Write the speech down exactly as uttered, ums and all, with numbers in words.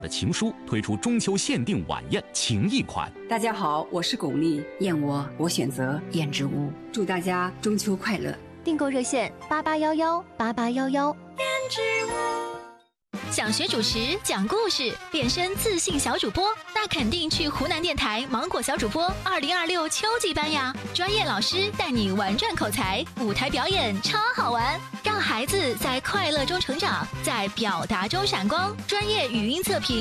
的情书推出中秋限定晚宴情谊款。 大家好，我是巩俐，燕窝我选择燕之屋，祝大家中秋快乐。 订购热线八八幺幺八八幺幺。 燕之屋。想学主持、讲故事、变身自信小主播，那肯定去湖南电台芒果小主播二零二六秋季班呀！专业老师带你玩转口才，舞台表演超好玩，让孩子在快乐中成长，在表达中闪光。专业语音测评。